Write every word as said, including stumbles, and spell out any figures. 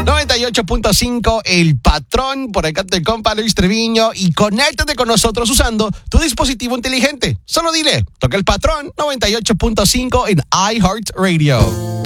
noventa y ocho punto cinco El Patrón, por acá te compa Luis Treviño, y conéctate con nosotros usando tu dispositivo inteligente. Solo dile, toca El Patrón noventa y ocho punto cinco en iHeartRadio.